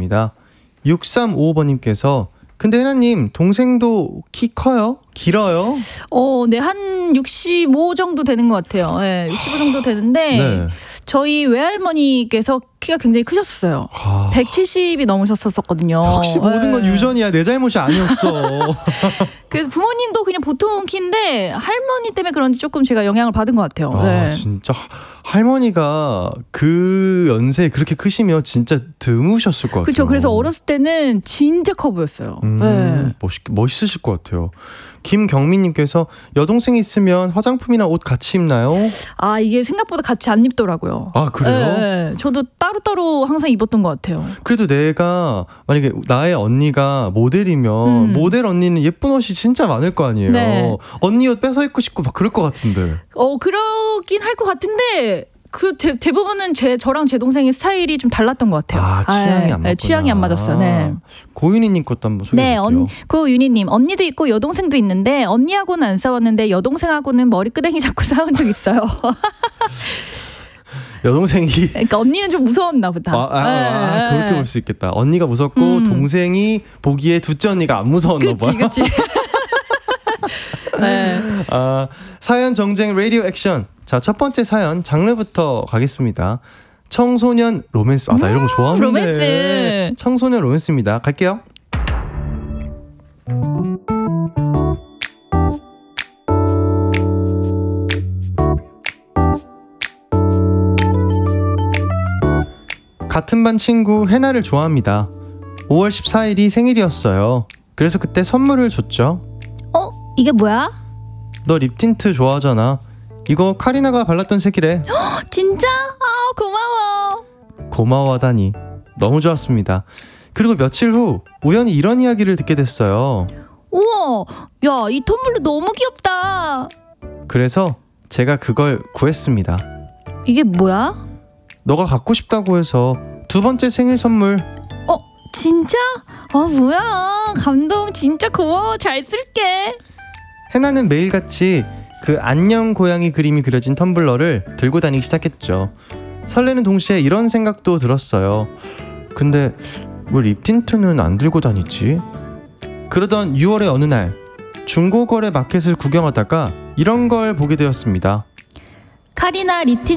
가겠습니다. 6355번님께서 근데 해나님 동생도 키 커요? 길어요? 네, 한 65 정도 되는 것 같아요. 네, 65 정도 되는데 네. 저희 외할머니께서 키가 굉장히 크셨어요. 170이 넘으셨었거든요. 역시 모든 건 유전이야. 내 잘못이 아니었어. 그래서 부모님도 그냥 보통 키인데 할머니 때문에 그런지 조금 제가 영향을 받은 것 같아요. 네. 진짜 할머니가 그 연세에 그렇게 크시면 진짜 드무셨을 것 같아요. 그렇죠. 그래서 어렸을 때는 진짜 커 보였어요. 네. 멋있으실 것 같아요. 김경민님께서 여동생이 있으면 화장품이나 옷 같이 입나요? 이게 생각보다 같이 안 입더라고요. 그래요? 네. 저도 따로따로 항상 입었던 것 같아요. 그래도 내가 만약에 나의 언니가 모델이면 모델 언니는 예쁜 옷이 진짜 많을 거 아니에요. 네. 언니 옷 뺏어 입고 싶고 막 그럴 것 같은데. 그러긴 할 것 같은데 대부분은 저랑 제 동생의 스타일이 좀 달랐던 것 같아요. 취향이 안 맞구나. 취향이 안 맞았어요. 네. 고윤희님 것도 한번 소개해볼게요. 고윤희님 언니도 있고 여동생도 있는데 언니하고는 안 싸웠는데 여동생하고는 머리끄댕이 잡고 싸운 적 있어요. 여동생이 그러니까 언니는 좀 무서웠나 보다. 그렇게 볼 수 있겠다. 언니가 무섭고 동생이 보기에 둘째 언니가 안 무서웠나 봐요. 그치. 네. 사연 정쟁 라디오 액션. 자, 첫 번째 사연 장르부터 가겠습니다. 청소년 로맨스. 나 이런 거 좋아하는데. 로맨스. 청소년 로맨스입니다. 갈게요. 같은 반 친구 해나를 좋아합니다. 5월 14일이 생일이었어요. 그래서 그때 선물을 줬죠. 이게 뭐야? 너 립틴트 좋아하잖아. 이거 카리나가 발랐던 색이래. 진짜? 고마워. 고마워하다니. 너무 좋았습니다. 그리고 며칠 후 우연히 이런 이야기를 듣게 됐어요. 우와, 야, 이 텀블러 너무 귀엽다. 그래서 제가 그걸 구했습니다. 이게 뭐야? 너가 갖고 싶다고 해서 두 번째 생일 선물. 진짜? 뭐야, 감동. 진짜 고마워. 잘 쓸게. 해나는 매일같이 그 안녕 고양이 그림이 그려진 텀블러를 들고 다니기 시작했죠. 설레는 동시에 이런 생각도 들었어요. 근데 왜 립틴트는 안 들고 다니지? 그러던 6월의 어느 날 중고거래 마켓을 구경하다가 이런 걸 보게 되었습니다. 카리나 립틴트